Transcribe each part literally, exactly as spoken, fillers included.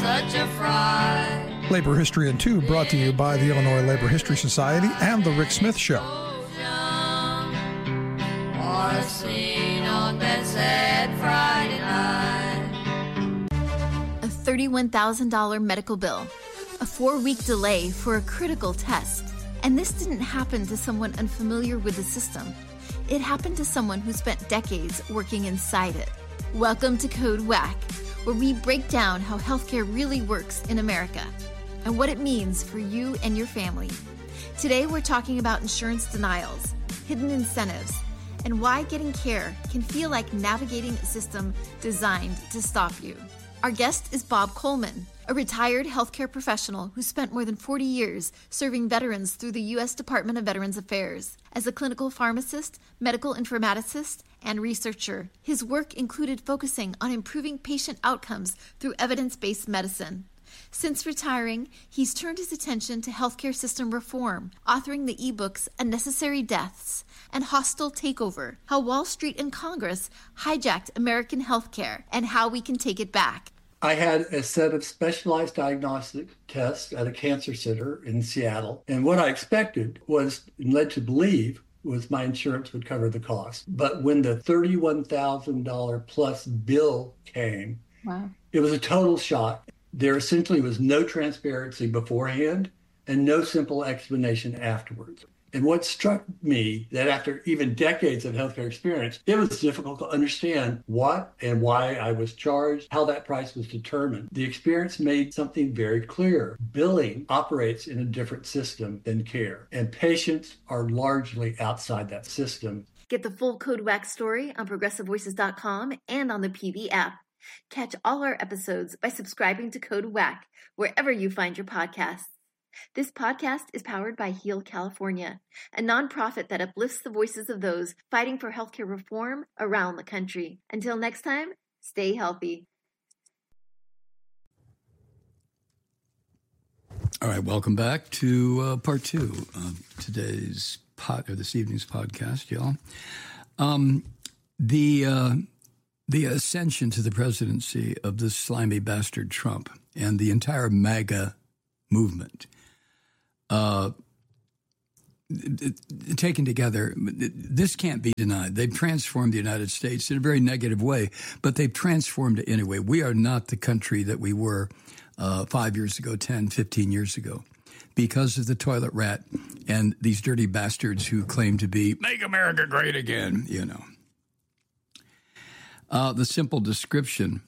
such a fright. Labor History in Two, brought to you by the Illinois Labor History Society and The Rick Smith Show. Or seen on that sad Friday night. A thirty-one thousand dollars medical bill, a four-week delay for a critical test. And this didn't happen to someone unfamiliar with the system. It happened to someone who spent decades working inside it. Welcome to Code Whack, where we break down how healthcare really works in America and what it means for you and your family. Today, we're talking about insurance denials, hidden incentives, and why getting care can feel like navigating a system designed to stop you. Our guest is Bob Coleman, a retired healthcare professional who spent more than forty years serving veterans through the U S Department of Veterans Affairs. As a clinical pharmacist, medical informaticist, and researcher, his work included focusing on improving patient outcomes through evidence-based medicine. Since retiring, he's turned his attention to healthcare system reform, authoring the ebooks Unnecessary Deaths and Hostile Takeover, How Wall Street and Congress Hijacked American Healthcare and How We Can Take It Back. I had a set of specialized diagnostic tests at a cancer center in Seattle. And what I expected was, and led to believe, was my insurance would cover the cost. But when the thirty-one thousand dollars plus bill came, wow, it was a total shock. There essentially was no transparency beforehand and no simple explanation afterwards. And what struck me that after even decades of healthcare experience, it was difficult to understand what and why I was charged, how that price was determined. The experience made something very clear. Billing operates in a different system than care, and patients are largely outside that system. Get the full Code Whack story on progressive voices dot com and on the P V app. Catch all our episodes by subscribing to Code Whack wherever you find your podcasts. This podcast is powered by Heal California, a nonprofit that uplifts the voices of those fighting for healthcare reform around the country. Until next time, stay healthy. All right, welcome back to uh, part two of today's pod, or this evening's podcast, y'all. Um, the uh, the ascension to the presidency of this slimy bastard Trump and the entire MAGA movement. Uh, taken together, this can't be denied. They've transformed the United States in a very negative way, but they've transformed it anyway. We are not the country that we were uh, five years ago, ten, fifteen years ago, because of the toilet rat and these dirty bastards who claim to be, make America great again, you know. Uh, the simple description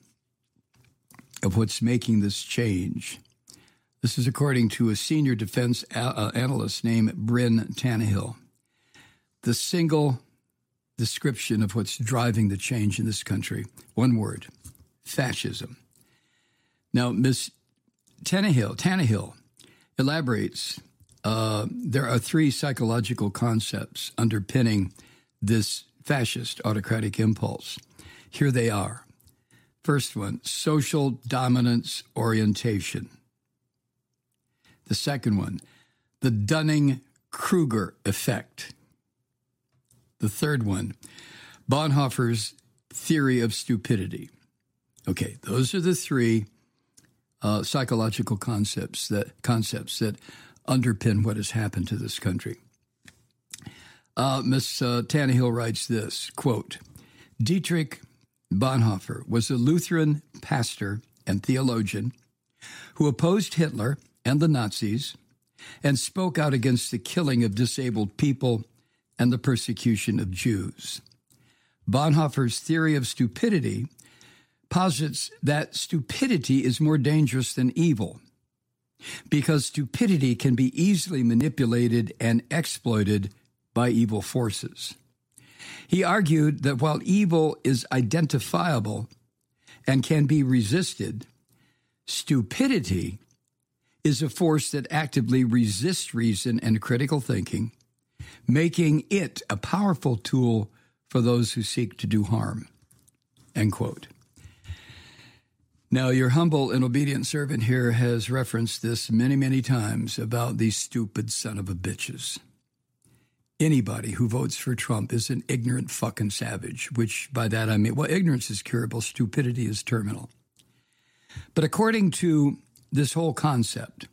of what's making this change. This is according to a senior defense a- uh, analyst named Bryn Tannehill. The single description of what's driving the change in this country, one word, fascism. Now, Miz Tannehill, Tannehill elaborates, uh, there are three psychological concepts underpinning this fascist autocratic impulse. Here they are. First one, social dominance orientation. The second one, the Dunning-Kruger effect. The third one, Bonhoeffer's theory of stupidity. Okay, those are the three uh, psychological concepts that concepts that underpin what has happened to this country. Uh, Miz Uh, Tannehill writes this, quote, Dietrich Bonhoeffer was a Lutheran pastor and theologian who opposed Hitler and the Nazis, and spoke out against the killing of disabled people and the persecution of Jews. Bonhoeffer's theory of stupidity posits that stupidity is more dangerous than evil, because stupidity can be easily manipulated and exploited by evil forces. He argued that while evil is identifiable and can be resisted, stupidity is a force that actively resists reason and critical thinking, making it a powerful tool for those who seek to do harm, end quote. Now, your humble and obedient servant here has referenced this many, many times about these stupid son of a bitches. Anybody who votes for Trump is an ignorant fucking savage, which by that I mean, well, ignorance is curable, stupidity is terminal. But according to this whole concept,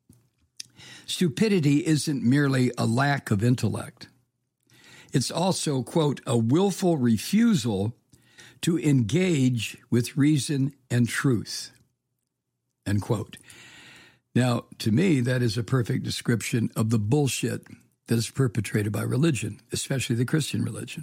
stupidity isn't merely a lack of intellect. It's also, quote, a willful refusal to engage with reason and truth, end quote. Now, to me, that is a perfect description of the bullshit that is perpetrated by religion, especially the Christian religion.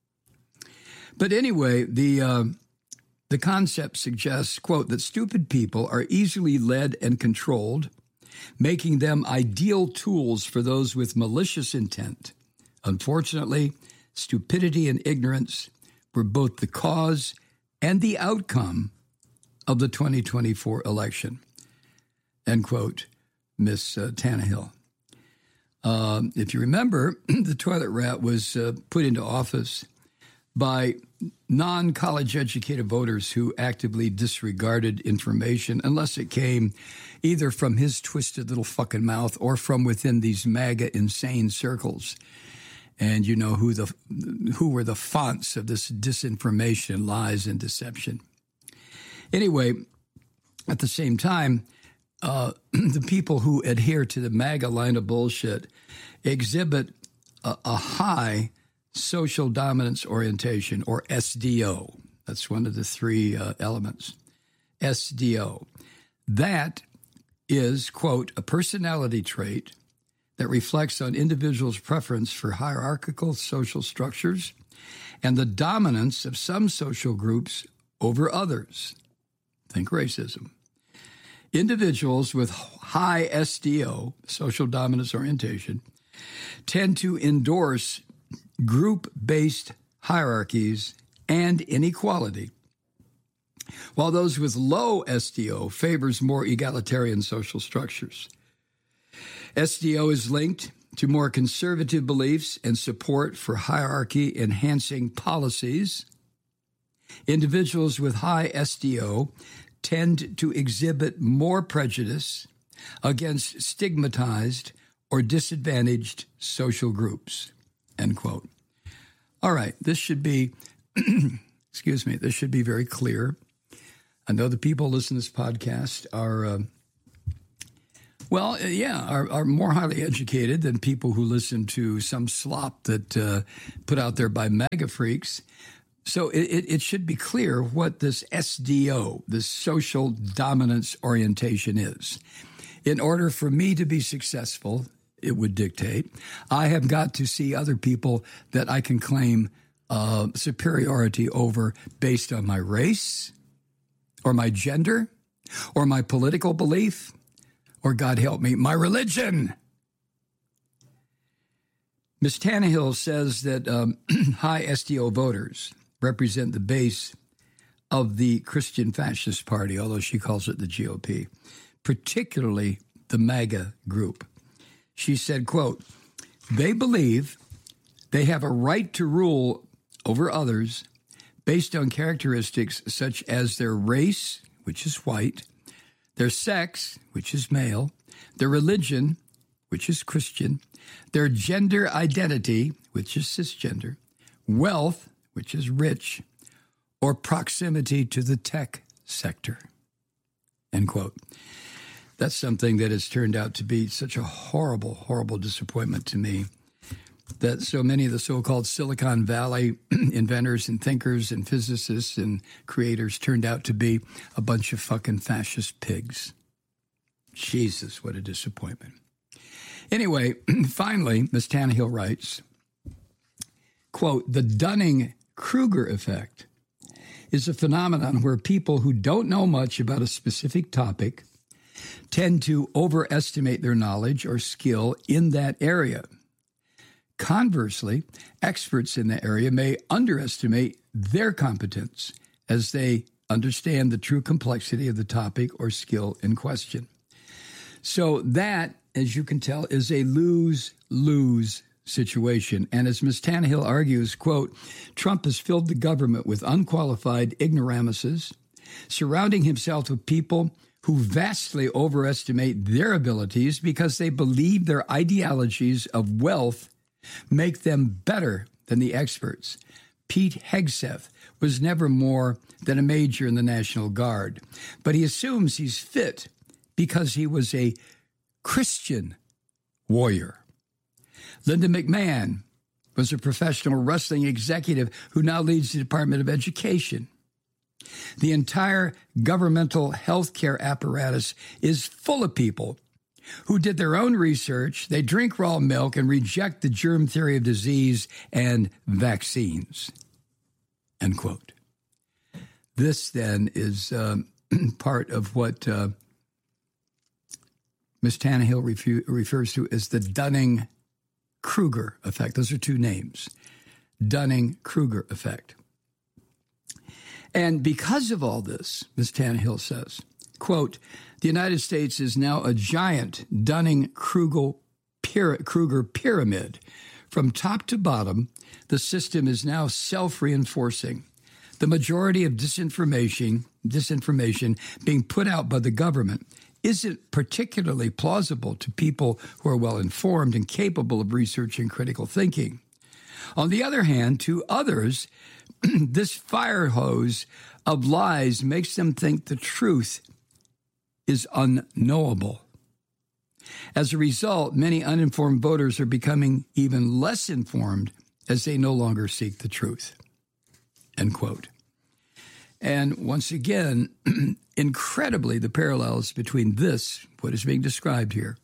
But anyway, the uh, the concept suggests, quote, that stupid people are easily led and controlled, making them ideal tools for those with malicious intent. Unfortunately, stupidity and ignorance were both the cause and the outcome of the twenty twenty-four election, end quote, Miss uh, Tannehill. Uh, if you remember, the toilet rat was uh, put into office by non-college educated voters who actively disregarded information unless it came either from his twisted little fucking mouth or from within these MAGA insane circles. And you know who the who were the fonts of this disinformation, lies, and deception. Anyway, at the same time, uh, the people who adhere to the MAGA line of bullshit exhibit a, a high social dominance orientation, or S D O. That's one of the three uh, elements. S D O. That is, quote, a personality trait that reflects on individuals' preference for hierarchical social structures and the dominance of some social groups over others. Think racism. Individuals with high S D O, social dominance orientation, tend to endorse group-based hierarchies and inequality, while those with low S D O favors more egalitarian social structures. S D O is linked to more conservative beliefs and support for hierarchy-enhancing policies. Individuals with high S D O tend to exhibit more prejudice against stigmatized or disadvantaged social groups, end quote. All right, this should be, excuse me, this should be very clear. I know the people who listen to this podcast are, uh, well, yeah, are, are more highly educated than people who listen to some slop that uh, put out there by MAGA freaks. So it, it should be clear what this S D O, this social dominance orientation is. In order for me to be successful, it would dictate, I have got to see other people that I can claim uh, superiority over based on my race or my gender or my political belief or, God help me, my religion. Miz Tannehill says that um, high S D O voters represent the base of the Christian Fascist Party, although she calls it the G O P, particularly the MAGA group. She said, quote, they believe they have a right to rule over others based on characteristics such as their race, which is white, their sex, which is male, their religion, which is Christian, their gender identity, which is cisgender, wealth, which is rich, or proximity to the tech sector, end quote. That's something that has turned out to be such a horrible, horrible disappointment to me, that so many of the so-called Silicon Valley inventors and thinkers and physicists and creators turned out to be a bunch of fucking fascist pigs. Jesus, what a disappointment. Anyway, finally, Miz Tannehill writes, quote, the Dunning-Kruger effect is a phenomenon where people who don't know much about a specific topic tend to overestimate their knowledge or skill in that area. Conversely, experts in the area may underestimate their competence as they understand the true complexity of the topic or skill in question. So that, as you can tell, is a lose-lose situation. And as Miz Tannehill argues, quote, Trump has filled the government with unqualified ignoramuses, surrounding himself with people who vastly overestimate their abilities because they believe their ideologies of wealth make them better than the experts. Pete Hegseth was never more than a major in the National Guard, but he assumes he's fit because he was a Christian warrior. Linda McMahon was a professional wrestling executive who now leads the Department of Education. The entire governmental healthcare apparatus is full of people who did their own research, they drink raw milk, and reject the germ theory of disease and vaccines. End quote. This, then, is um, part of what uh, Miz Tannehill refu- refers to as the Dunning-Kruger effect. Those are two names. Dunning-Kruger effect. And because of all this, Miz Tannehill says, quote, the United States is now a giant Dunning-Kruger pyramid. From top to bottom, the system is now self-reinforcing. The majority of disinformation, disinformation being put out by the government isn't particularly plausible to people who are well-informed and capable of research and critical thinking. On the other hand, to others, this fire hose of lies makes them think the truth is unknowable. As a result, many uninformed voters are becoming even less informed as they no longer seek the truth. End quote. And once again, incredibly, the parallels between this, what is being described here,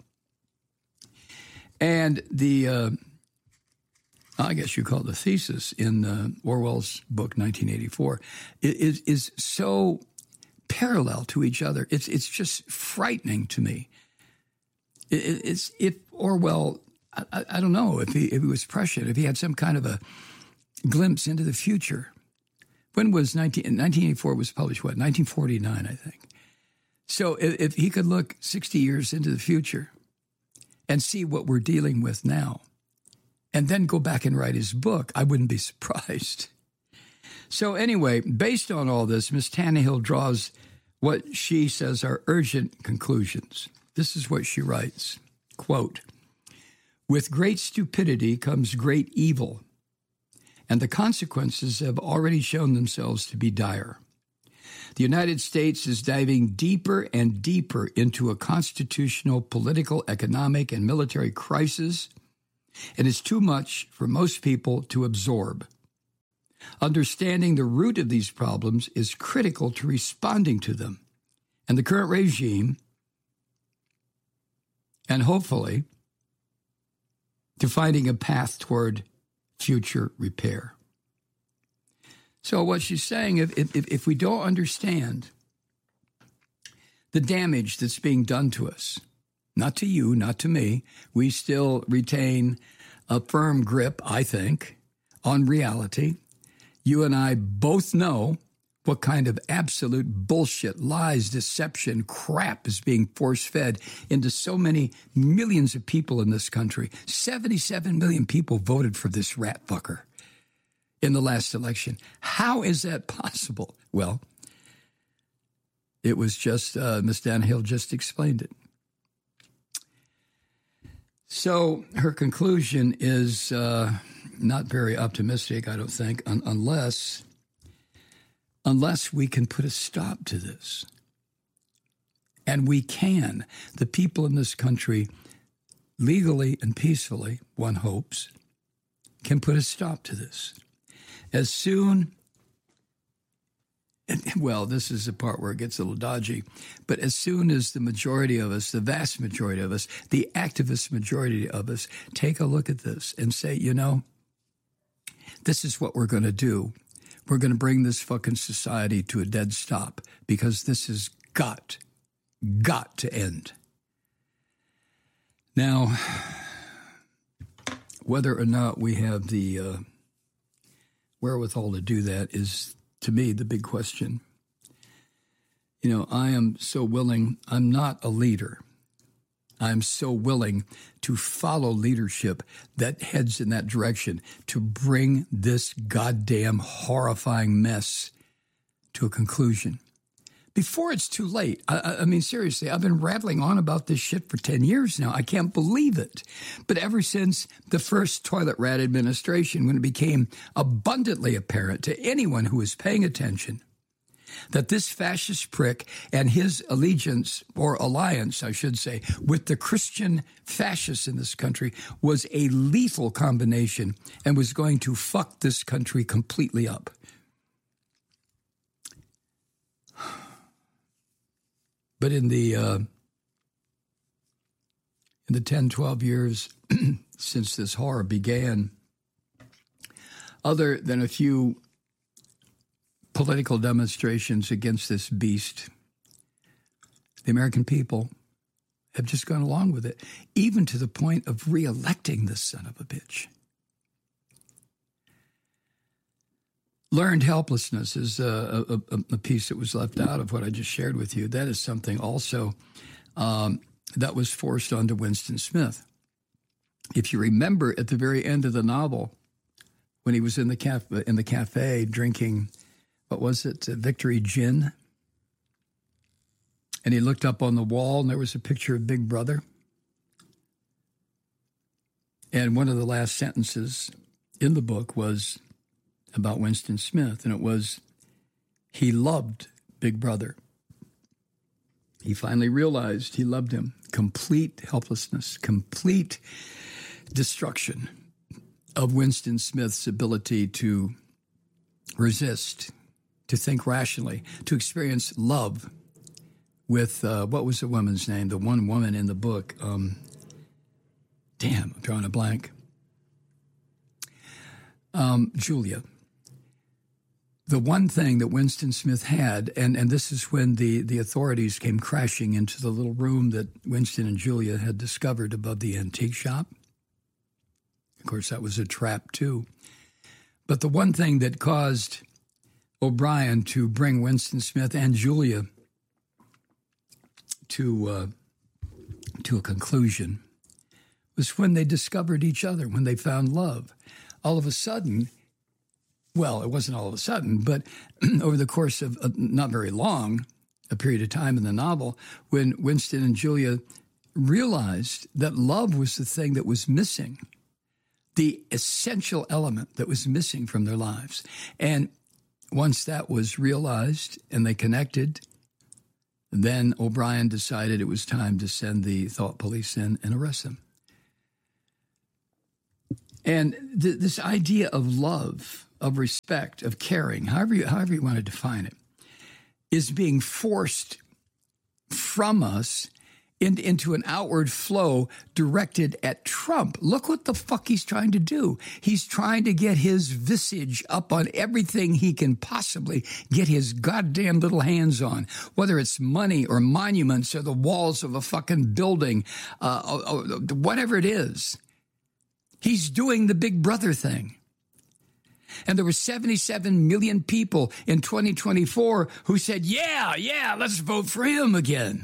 and the, uh, I guess you call it the thesis in uh, Orwell's book, nineteen eighty-four, is, is so parallel to each other. It's it's just frightening to me. It, it's if Orwell, I, I don't know, if he, if he was prescient, if he had some kind of a glimpse into the future. When was nineteen, nineteen eighty-four was published, what, nineteen forty-nine, I think. So if, if he could look sixty years into the future and see what we're dealing with now, and then go back and write his book, I wouldn't be surprised. So anyway, based on all this, Miz Tannehill draws what she says are urgent conclusions. This is what she writes, quote, with great stupidity comes great evil, and the consequences have already shown themselves to be dire. The United States is diving deeper and deeper into a constitutional, political, economic, and military crisis. It is too much for most people to absorb. Understanding the root of these problems is critical to responding to them. And the current regime, and hopefully, to finding a path toward future repair. So what she's saying, if, if, if we don't understand the damage that's being done to us, not to you, not to me, we still retain a firm grip, I think, on reality. You and I both know what kind of absolute bullshit, lies, deception, crap is being force-fed into so many millions of people in this country. seventy-seven million people voted for this rat fucker in the last election. How is that possible? Well, it was just, uh, Miz Tannehill just explained it. So her conclusion is uh, not very optimistic, I don't think, un- unless... Unless we can put a stop to this. And we can. The people in this country, legally and peacefully, one hopes, can put a stop to this. As soon, well, this is the part where it gets a little dodgy, but as soon as the majority of us, the vast majority of us, the activist majority of us, take a look at this and say, you know, this is what we're going to do. We're going to bring this fucking society to a dead stop because this has got, got to end. Now, whether or not we have the uh, wherewithal to do that is, to me, the big question. You know, I am so willing, I'm not a leader. I'm so willing to follow leadership that heads in that direction to bring this goddamn horrifying mess to a conclusion. before it's too late. I, I mean, seriously, I've been rattling on about this shit for ten years now. I can't believe it. But ever since the first toilet rat administration, when it became abundantly apparent to anyone who was paying attention that this fascist prick and his allegiance, or alliance, I should say, with the Christian fascists in this country was a lethal combination and was going to fuck this country completely up. But in the uh, in the ten, twelve years since this horror began, other than a few political demonstrations against this beast, the American people have just gone along with it, even to the point of re-electing this son of a bitch. Learned helplessness is a, a, a piece that was left out of what I just shared with you. That is something also um, that was forced onto Winston Smith. If you remember at the very end of the novel, when he was in the cafe, in the cafe drinking, what was it, uh, Victory Gin? And he looked up on the wall and there was a picture of Big Brother. And one of the last sentences in the book was about Winston Smith, and it was, he loved Big Brother. He finally realized he loved him. Complete helplessness, complete destruction of Winston Smith's ability to resist, to think rationally, to experience love with, uh, what was the woman's name? The one woman in the book. Um, damn, I'm drawing a blank. Um, Julia. The one thing that Winston Smith had, and, and this is when the, the authorities came crashing into the little room that Winston and Julia had discovered above the antique shop. Of course, that was a trap, too. But the one thing that caused O'Brien to bring Winston Smith and Julia to, uh, to a conclusion was when they discovered each other, when they found love. All of a sudden, well, it wasn't all of a sudden, but over the course of uh, not very long, a period of time in the novel, when Winston and Julia realized that love was the thing that was missing, the essential element that was missing from their lives. And once that was realized and they connected, then O'Brien decided it was time to send the thought police in and arrest them. And th- this idea of love, of respect, of caring, however you, however you want to define it, is being forced from us in, into an outward flow directed at Trump. Look what the fuck he's trying to do. He's trying to get his visage up on everything he can possibly get his goddamn little hands on, whether it's money or monuments or the walls of a fucking building, uh, or, or whatever it is. He's doing the Big Brother thing. And there were seventy-seven million people in twenty twenty-four who said, yeah, yeah, let's vote for him again.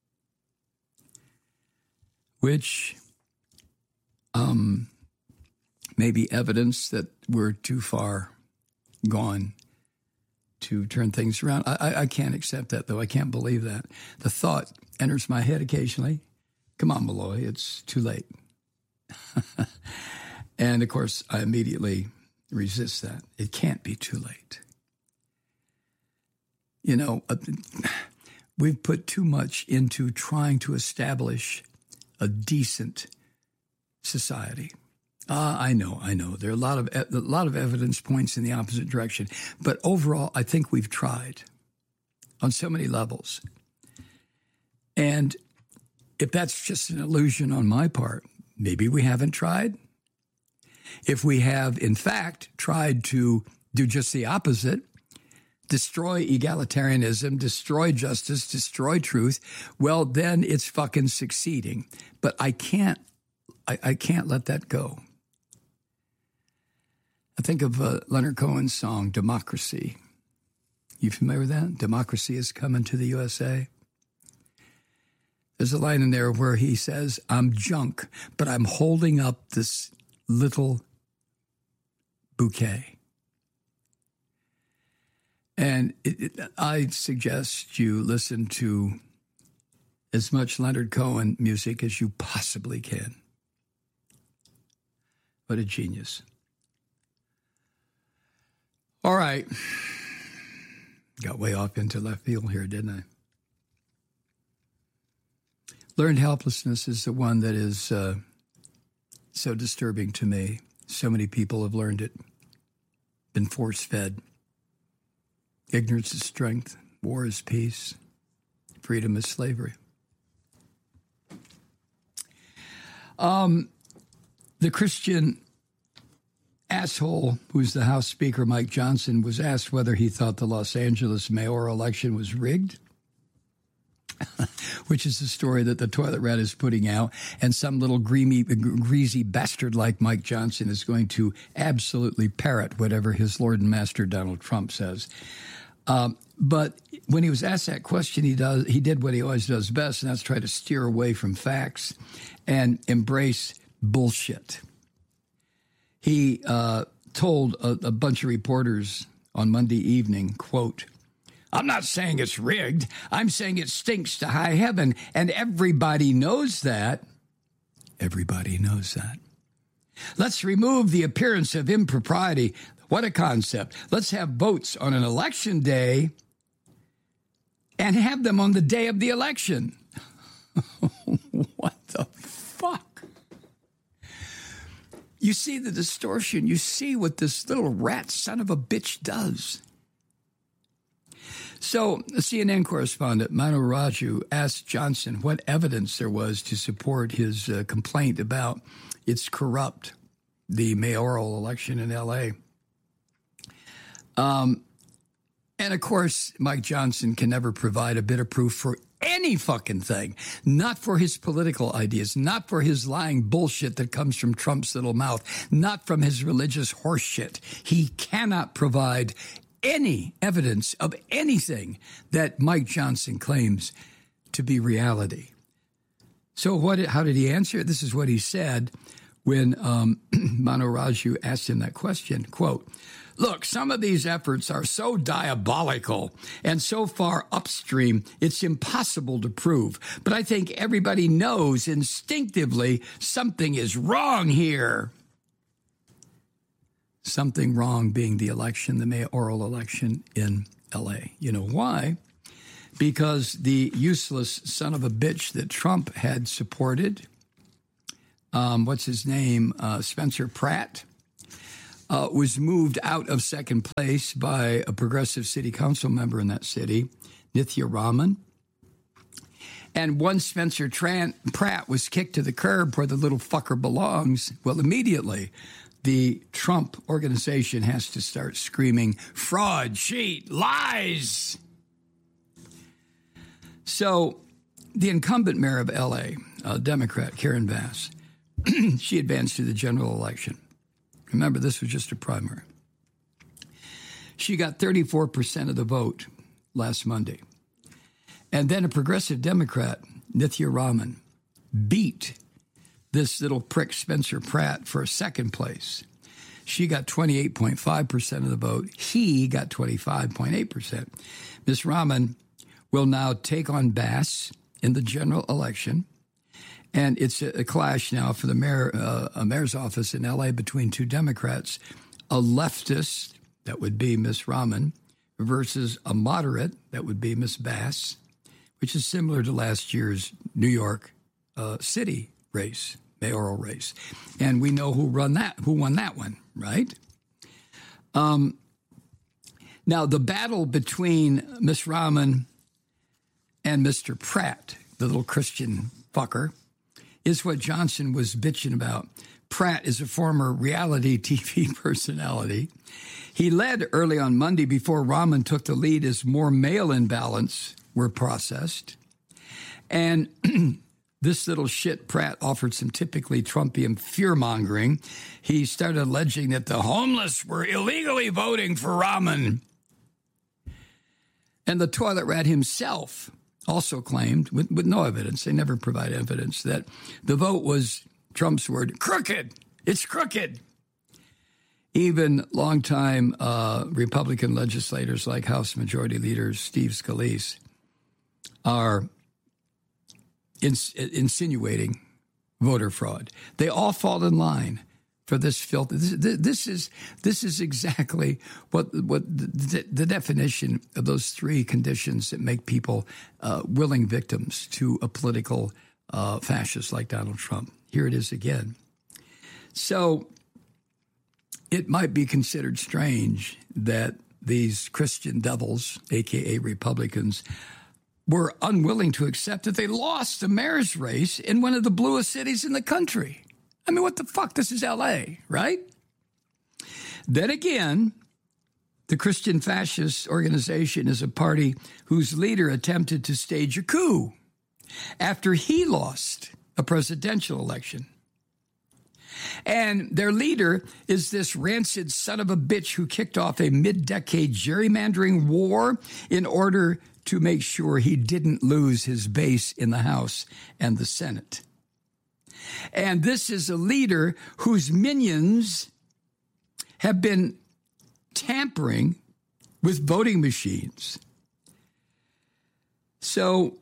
Which um, may be evidence that we're too far gone to turn things around. I, I, I can't accept that, though. I can't believe that. The thought enters my head occasionally. Come on, Malloy, it's too late. And, of course, I immediately resist that. It can't be too late. You know, uh, we've put too much into trying to establish a decent society. Uh, I know, I know. There are a lot of a lot of evidence points in the opposite direction. But overall, I think we've tried on so many levels. And if that's just an illusion on my part, maybe we haven't tried. If we have, in fact, tried to do just the opposite, destroy egalitarianism, destroy justice, destroy truth, well, then it's fucking succeeding. But I can't, I, I can't let that go. I think of uh, Leonard Cohen's song, Democracy. You familiar with that? Democracy is coming to the U S A. There's a line in there where he says, I'm junk, but I'm holding up this little bouquet. And it, it, I suggest you listen to as much Leonard Cohen music as you possibly can. What a genius. All right. Got way off into left field here, didn't I? Learned helplessness is the one that is uh, so disturbing to me. So many people have learned it, been force-fed. Ignorance is strength, war is peace, freedom is slavery. Um, the Christian asshole, who's the House Speaker, Mike Johnson, was asked whether he thought the Los Angeles mayoral election was rigged, which is the story that the Toilet Rat is putting out, and some little greamy, greasy bastard like Mike Johnson is going to absolutely parrot whatever his Lord and Master Donald Trump says. Um, but when he was asked that question, he does he did what he always does best, and that's try to steer away from facts and embrace bullshit. He uh, told a, a bunch of reporters on Monday evening, quote, "I'm not saying it's rigged. I'm saying it stinks to high heaven, and everybody knows that. Everybody knows that. Let's remove the appearance of impropriety. What a concept. Let's have votes on an election day and have them on the day of the election." What the fuck? You see the distortion. You see what this little rat son of a bitch does. So, the C N N correspondent, Manu Raju, asked Johnson what evidence there was to support his uh, complaint about it's corrupt, the mayoral election in L A. Um, and, of course, Mike Johnson can never provide a bit of proof for any fucking thing, not for his political ideas, not for his lying bullshit that comes from Trump's little mouth, not from his religious horseshit. He cannot provide any evidence of anything that Mike Johnson claims to be reality. So what? How did he answer? This is what he said when um, Manu Raju asked him that question, quote, "Look, some of these efforts are so diabolical and so far upstream, it's impossible to prove. But I think everybody knows instinctively something is wrong here." Something wrong being the election, the mayoral election in L A. You know why? Because the useless son of a bitch that Trump had supported, um, what's his name, uh, Spencer Pratt, uh, was moved out of second place by a progressive city council member in that city, Nithya Raman. And once Spencer Tran- Pratt was kicked to the curb where the little fucker belongs, well, immediately the Trump organization has to start screaming, fraud, cheat, lies. So the incumbent mayor of L A, a Democrat, Karen Bass, she advanced to the general election. Remember, this was just a primary. She got thirty-four percent of the vote last Monday. And then a progressive Democrat, Nithya Raman, beat this little prick Spencer Pratt for second place. She got twenty-eight point five percent of the vote. He got twenty-five point eight percent. Miz Raman will now take on Bass in the general election. And it's a, a clash now for the mayor, uh, a mayor's office in L A between two Democrats, a leftist, that would be Miz Raman, versus a moderate, that would be Miz Bass, which is similar to last year's New York uh, City race. Mayoral race. And we know who run that, who won that one, right? Um, now, the battle between Miz Raman and Mister Pratt, the little Christian fucker, is what Johnson was bitching about. Pratt is a former reality T V personality. He led early on Monday before Raman took the lead as more mail-in ballots were processed. And this little shit Pratt offered some typically Trumpian fear-mongering. He started alleging that the homeless were illegally voting for Raman. And the toilet rat himself also claimed, with, with no evidence, they never provide evidence, that the vote was, Trump's word, crooked. It's crooked. Even longtime uh, Republican legislators like House Majority Leader Steve Scalise are ins- insinuating voter fraud. They all fall in line for this filth. This, this is this is exactly what what the, the definition of those three conditions that make people uh, willing victims to a political uh, fascist like Donald Trump. Here it is again. So it might be considered strange that these Christian devils, a k a. Republicans, were unwilling to accept that they lost the mayor's race in one of the bluest cities in the country. I mean, what the fuck? This is L A, right? Then again, the Christian fascist organization is a party whose leader attempted to stage a coup after he lost a presidential election. And their leader is this rancid son of a bitch who kicked off a mid-decade gerrymandering war in order to make sure he didn't lose his base in the House and the Senate. And this is a leader whose minions have been tampering with voting machines. So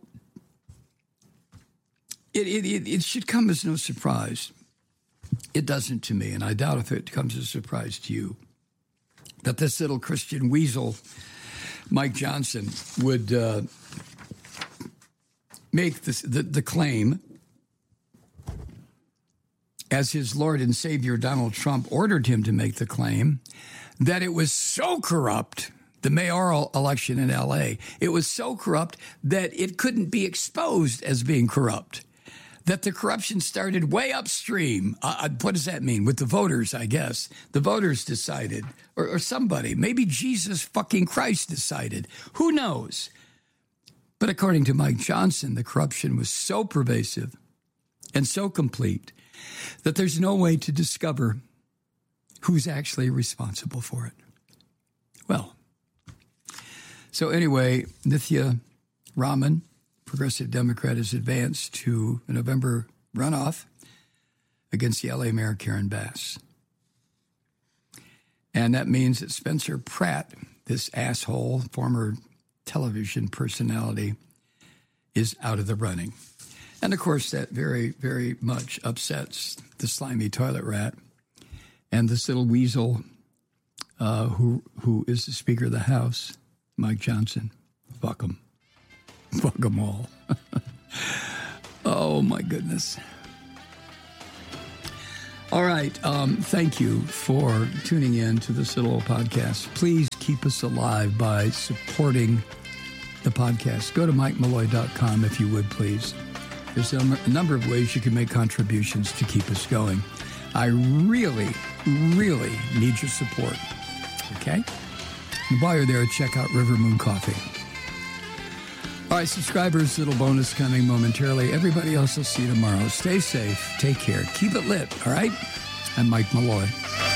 it, it, it should come as no surprise. It doesn't to me, and I doubt if it comes as a surprise to you, that this little Christian weasel, Mike Johnson, would uh, make this, the, the claim, as his Lord and Savior Donald Trump ordered him to make the claim, that it was so corrupt, the mayoral election in L A, it was so corrupt that it couldn't be exposed as being corrupt. That the corruption started way upstream. Uh, what does that mean? With the voters, I guess. The voters decided, or, or somebody, maybe Jesus fucking Christ decided. Who knows? But according to Mike Johnson, the corruption was so pervasive and so complete that there's no way to discover who's actually responsible for it. Well, so anyway, Nithya Raman, Progressive Democrat, has advanced to a November runoff against the L A Mayor Karen Bass. And that means that Spencer Pratt, this asshole, former television personality, is out of the running. And, of course, that very, very much upsets the slimy toilet rat and this little weasel uh, who who is the Speaker of the House, Mike Johnson. Fuck him. Fuck them all. Oh, my goodness. All right. Um, thank you for tuning in to this little podcast. Please keep us alive by supporting the podcast. Go to mike malloy dot com if you would, please. There's a number of ways you can make contributions to keep us going. I really, really need your support. Okay? And while you're there, check out River Moon Coffee. All right, subscribers, little bonus coming momentarily. Everybody else, will see you tomorrow. Stay safe. Take care. Keep it lit, all right? I'm Mike Malloy.